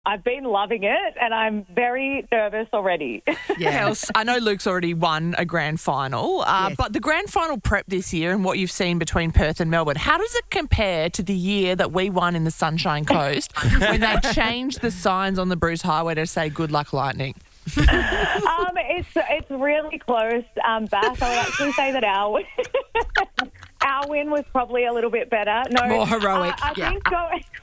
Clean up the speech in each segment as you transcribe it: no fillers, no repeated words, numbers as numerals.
I've been loving it, and I'm very nervous already. Kels, I know Luke's already won a grand final, Yes. but the grand final prep this year and what you've seen between Perth and Melbourne, how does it compare to the year that we won in the Sunshine Coast when they changed the signs on the Bruce Highway to say "Good Luck Lightning"? It's really close, Bath. I would actually say that our win was probably a little bit better. No, More heroic, I yeah. think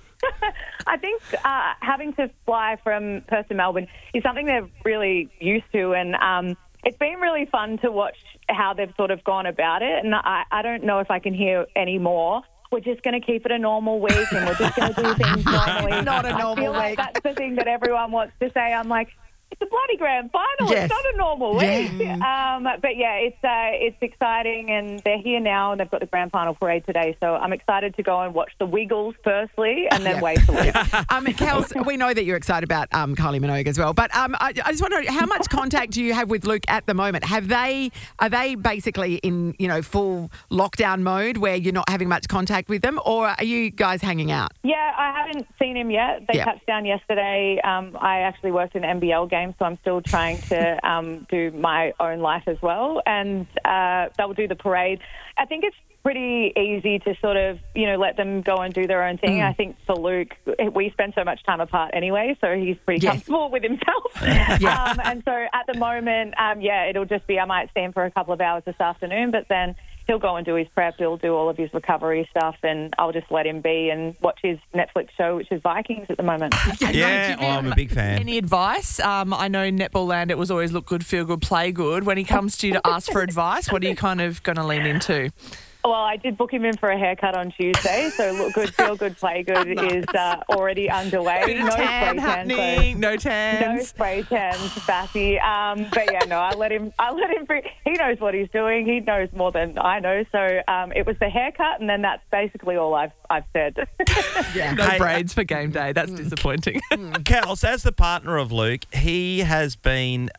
I think having to fly from Perth to Melbourne is something they're really used to, and it's been really fun to watch how they've sort of gone about it. And I don't know if I can hear any more. We're just going to keep it a normal week, and we're just going to do things normally. It's not a normal I feel like week. that's the thing that everyone wants to say. I'm like, it's a bloody grand final. Yes. It's not a normal week. But yeah, it's exciting, and they're here now, and they've got the grand final parade today. So I'm excited to go and watch the Wiggles firstly, and then wait for it. Kels, we know that you're excited about Kylie Minogue as well, but I just wonder, how much contact do you have with Luke at the moment? Are they basically in full lockdown mode where you're not having much contact with them, or are you guys hanging out? Yeah, I haven't seen him yet. They touched down yesterday. I actually worked in an NBL game, so I'm still trying to do my own life as well, and they'll do the parade. I think it's pretty easy to sort of, let them go and do their own thing. I think for Luke, we spend so much time apart anyway, so he's pretty comfortable with himself. And so at the moment, it'll just be, I might see him for a couple of hours this afternoon, but then he'll go and do his prep, he'll do all of his recovery stuff, and I'll just let him be and watch his Netflix show, which is Vikings at the moment. I'm a big fan. Any advice? I know Netball Land, it was always look good, feel good, play good. When he comes to you to ask for advice, what are you kind of going to lean into? Well, I did book him in for a haircut on Tuesday, so look good, feel good, play good is already underway. Bit of tan happening, no tans. No spray tans, Bathy. But yeah, no, I let him. He knows what he's doing. He knows more than I know. So it was the haircut, and then that's basically all I've said. No braids for game day. That's disappointing. Kels, as the partner of Luke, he has been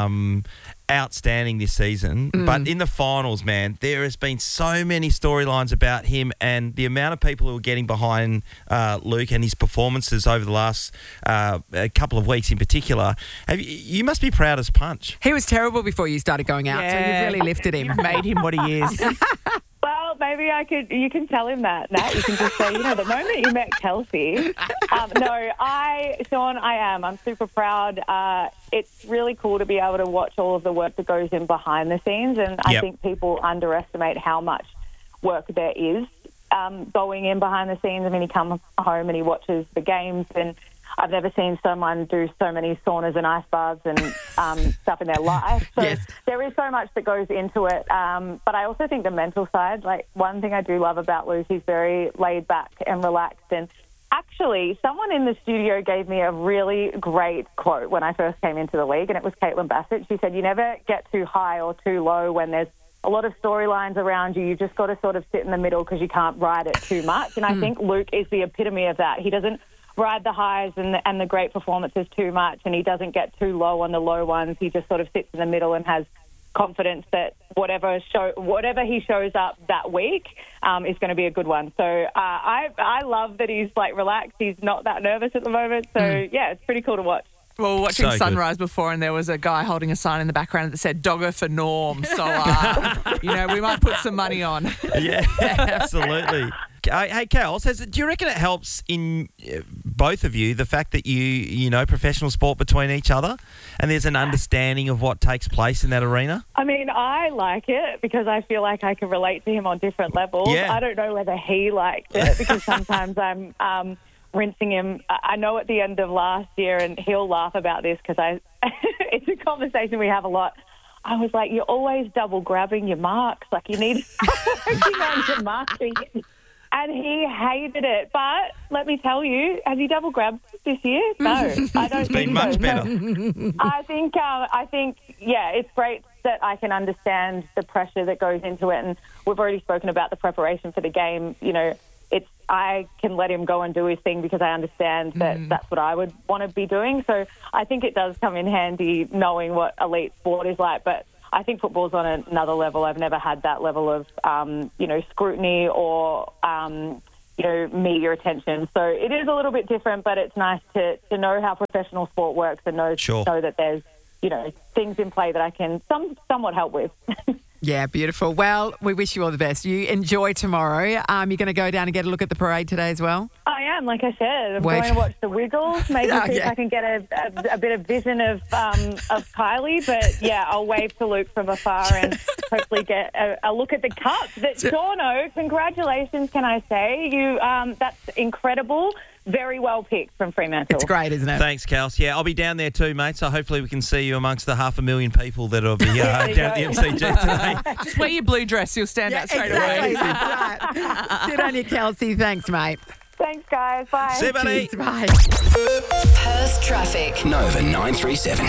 outstanding this season. But in the finals, man, there has been so many storylines about him, and the amount of people who are getting behind Luke and his performances over the last couple of weeks in particular. You must be proud as punch. He was terrible before you started going out, so you've really lifted him. You've made him what he is. Well, maybe you can tell him that, Nat. You can just say, the moment you met Kelsey. Sean, I am. I'm super proud. It's really cool to be able to watch all of the work that goes in behind the scenes, and I think people underestimate how much work there is going in behind the scenes. I mean, he comes home and he watches the games, and I've never seen someone do so many saunas and ice baths and stuff in their life. So there is so much that goes into it. But I also think the mental side, like one thing I do love about Luke, he's very laid back and relaxed. And actually, someone in the studio gave me a really great quote when I first came into the league, and it was Caitlin Bassett. She said, you never get too high or too low when there's a lot of storylines around you. You just got to sort of sit in the middle because you can't ride it too much. And I think Luke is the epitome of that. He doesn't ride the highs and the great performances too much, and he doesn't get too low on the low ones. He just sort of sits in the middle and has confidence that whatever he shows up that week is going to be a good one. So I love that he's like relaxed. He's not that nervous at the moment. So yeah, it's pretty cool to watch. Well, watching So Sunrise before, and there was a guy holding a sign in the background that said "Dogger for Norm." So, we might put some money on. Yeah, absolutely. Hey, Kels, do you reckon it helps in both of you, the fact that you know professional sport between each other, and there's an understanding of what takes place in that arena? I mean, I like it because I feel like I can relate to him on different levels. Yeah. I don't know whether he likes it because sometimes I'm rinsing him. I know at the end of last year, and he'll laugh about this because it's a conversation we have a lot. I was like, you're always double grabbing your marks. Like you need working on your marking. And he hated it. But let me tell you, has he double grabbed this year? No, I don't think Been much so. better. I think, it's great that I can understand the pressure that goes into it. And we've already spoken about the preparation for the game. I can let him go and do his thing because I understand that that's what I would want to be doing. So I think it does come in handy knowing what elite sport is like. But I think football's on another level. I've never had that level of, scrutiny or, media attention. So it is a little bit different, but it's nice to know how professional sport works and know that there's, things in play that I can somewhat help with. Yeah, beautiful. Well, we wish you all the best. You enjoy tomorrow. You're going to go down and get a look at the parade today as well? I am, like I said. I'm going to watch the Wiggles, maybe see if I can get a bit of vision of Kylie. But, I'll wave to Luke from afar and hopefully get a look at the cup. Jono, congratulations, can I say. That's incredible. Very well picked from Fremantle. It's great, isn't it? Thanks, Kels. Yeah, I'll be down there too, mate, so hopefully we can see you amongst the 500,000 people that will be down at the MCG today. Just wear your blue dress, you'll stand out straight away. That's right. Good on you, Kelsey. Thanks, mate. Thanks, guys. Bye. See you, buddy. Cheers, bye. Perth traffic. Nova 937.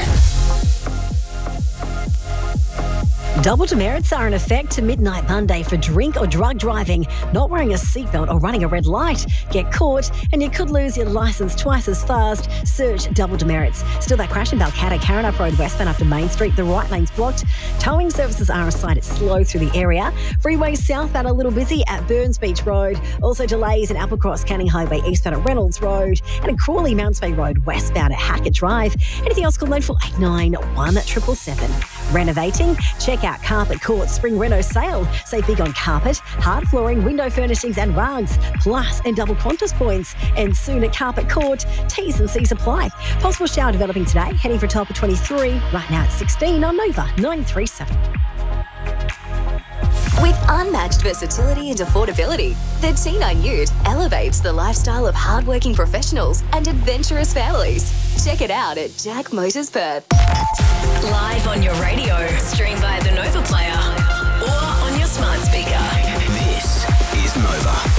Double demerits are in effect to midnight Monday for drink or drug driving, not wearing a seatbelt or running a red light. Get caught and you could lose your licence twice as fast. Search double demerits. Still that crash in Balcatta, Karrinyup Road westbound after Main Street. The right lane's blocked. Towing services are assigned. It's slow through the area. Freeway southbound a little busy at Burns Beach Road. Also delays in Applecross Canning Highway eastbound at Reynolds Road and in Crawley Mounts Bay Road westbound at Hackett Drive. Anything else, call 9489 777. Renovating? Check out Carpet Court Spring Reno Sale. Save big on carpet, hard flooring, window furnishings and rugs. Plus and double Qantas points. And soon at Carpet Court, T's and C's apply. Possible shower developing today, heading for a top of 23. Right now at 16 on Nova 937. With unmatched versatility and affordability, the T9 Ute elevates the lifestyle of hardworking professionals and adventurous families. Check it out at Jack Motors Perth. Live on your radio, stream via the Nova Player or on your smart speaker. This is Nova.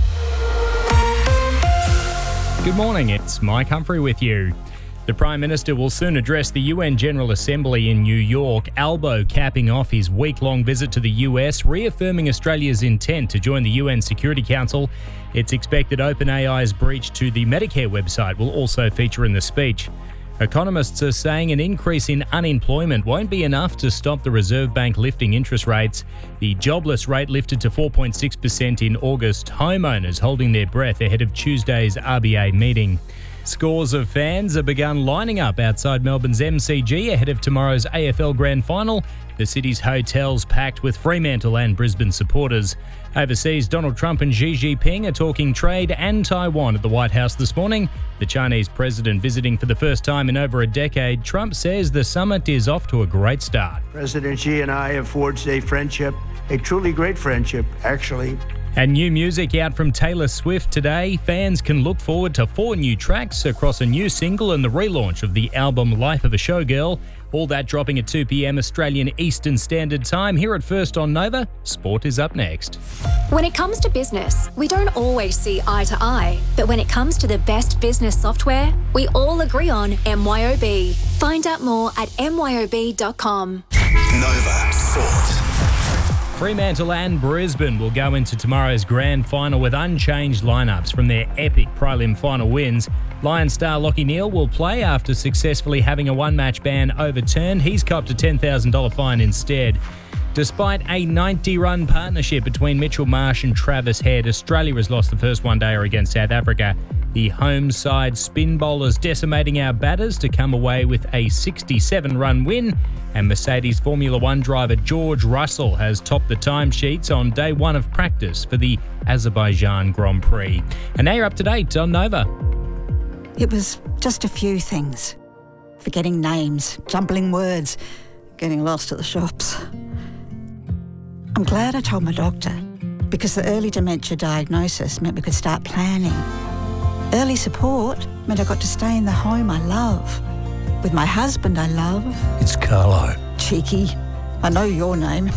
Good morning, it's Mike Humphrey with you. The Prime Minister will soon address the UN General Assembly in New York, Albo capping off his week-long visit to the US, reaffirming Australia's intent to join the UN Security Council. It's expected OpenAI's breach to the Medicare website will also feature in the speech. Economists are saying an increase in unemployment won't be enough to stop the Reserve Bank lifting interest rates. The jobless rate lifted to 4.6% in August, homeowners holding their breath ahead of Tuesday's RBA meeting. Scores of fans have begun lining up outside Melbourne's MCG ahead of tomorrow's AFL Grand Final. The city's hotels packed with Fremantle and Brisbane supporters. Overseas, Donald Trump and Xi Jinping are talking trade and Taiwan at the White House this morning. The Chinese president visiting for the first time in over a decade. Trump says the summit is off to a great start. President Xi and I have forged a friendship, a truly great friendship, actually. And new music out from Taylor Swift today. Fans can look forward to 4 new tracks across a new single and the relaunch of the album Life of a Showgirl. All that dropping at 2 p.m. Australian Eastern Standard Time. Here at First on Nova, Sport is up next. When it comes to business, we don't always see eye to eye. But when it comes to the best business software, we all agree on MYOB. Find out more at myob.com. Nova Sport. Fremantle and Brisbane will go into tomorrow's grand final with unchanged lineups from their epic prelim final wins. Lion star Lachie Neale will play after successfully having a one-match ban overturned. He's copped a $10,000 fine instead. Despite a 90-run partnership between Mitchell Marsh and Travis Head, Australia has lost the first one-dayer against South Africa. The home side spin bowlers decimating our batters to come away with a 67-run win. And Mercedes Formula One driver George Russell has topped the timesheets on day one of practice for the Azerbaijan Grand Prix. And now you're up to date on Nova. It was just a few things. Forgetting names, jumbling words, getting lost at the shops. I'm glad I told my doctor, because the early dementia diagnosis meant we could start planning. Early support meant I got to stay in the home I love, with my husband I love. It's Carlo. Cheeky. I know your name.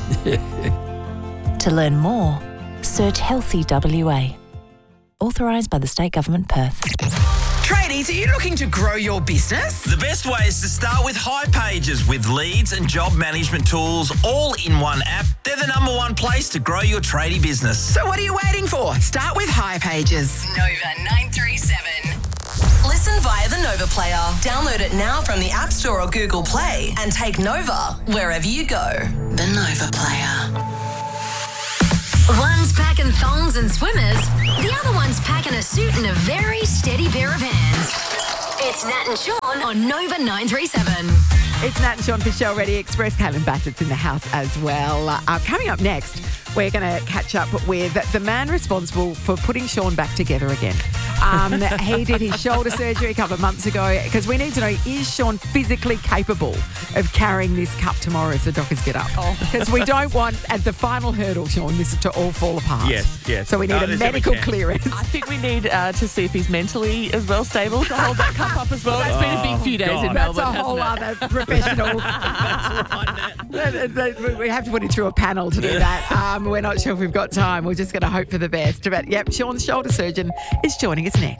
To learn more, search Healthy WA. Authorised by the State Government Perth. Tradies, are you looking to grow your business? The best way is to start with Hipages with leads and job management tools all in one app. They're the #1 place to grow your tradie business. So what are you waiting for? Start with Hipages. Nova 937. Listen via the Nova Player. Download it now from the App Store or Google Play and take Nova wherever you go. The Nova Player. One's packing thongs and swimmers, the other one's packing a suit and a very steady pair of hands. It's Nat and Sean on Nova 937. It's Nat and Sean for Shell Ready Express. Caitlin Bassett's in the house as well. Coming up next, we're going to catch up with the man responsible for putting Sean back together again. He did his shoulder surgery a couple of months ago because we need to know, is Sean physically capable of carrying this cup tomorrow if the Dockers get up? Because we don't want, at the final hurdle, Sean, this to all fall apart. Yes. So we need a medical clearance. I think we need to see if he's mentally as well stable to hold that cup up as well. It's been a big few days in Melbourne. That's a whole other professional. We have to put it through a panel to do that. We're not sure if we've got time. We're just going to hope for the best. But, yep, Sean's shoulder surgeon is joining us next.